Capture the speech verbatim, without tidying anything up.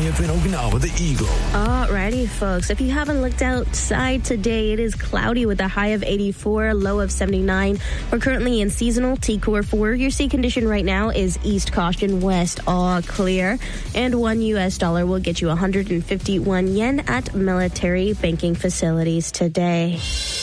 twentieth in Okinawa, the Eagle. Alrighty, folks. If you haven't looked outside today, it is cloudy with a high of eighty-four, low of seventy-nine. We're currently in seasonal T Core four. Your sea condition right now is east caution, west all clear. And one U S dollar will get you one hundred fifty-one yen at military banking facilities today.